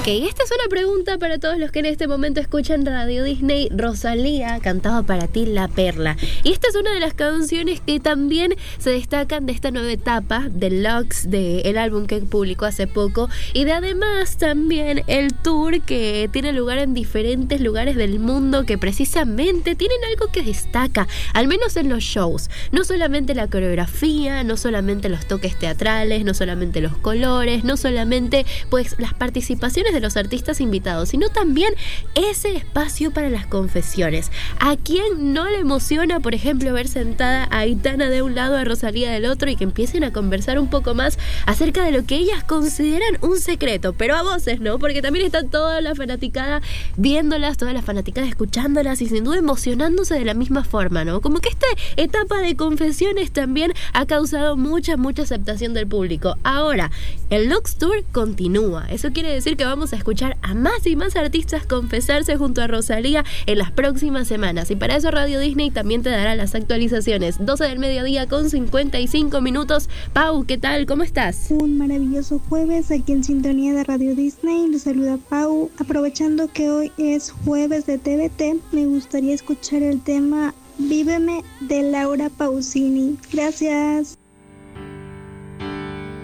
Ok, esta es una pregunta para todos los que en este momento escuchan Radio Disney. Rosalía cantaba para ti La Perla. Y esta es una de las canciones que también se destacan de esta nueva etapa Deluxe, del álbum que publicó hace poco. Y de además también el tour que tiene lugar en diferentes lugares del mundo que precisamente tienen algo que destaca, al menos en los shows. No solamente la coreografía, no solamente los toques teatrales, no solamente los colores, no solamente pues las participaciones de los artistas invitados, sino también ese espacio para las confesiones. ¿A quién no le emociona, por ejemplo, ver sentada a Aitana de un lado, a Rosalía del otro, y que empiecen a conversar un poco más acerca de lo que ellas consideran un secreto, pero a voces, ¿no? Porque también está toda la fanaticada viéndolas, toda la fanaticada escuchándolas y sin duda emocionándose de la misma forma, ¿no? Como que esta etapa de confesiones también ha causado mucha aceptación del público. Ahora, el Lux Tour continúa. Eso quiere decir que vamos a escuchar a más y más artistas confesarse junto a Rosalía en las próximas semanas. Y para eso Radio Disney también te dará las actualizaciones. 12 del mediodía con 55 minutos. Pau, ¿qué tal? ¿Cómo estás? Un maravilloso jueves aquí en sintonía de Radio Disney. Les saluda Pau. Aprovechando que hoy es jueves de TVT, me gustaría escuchar el tema Víveme de Laura Pausini. Gracias.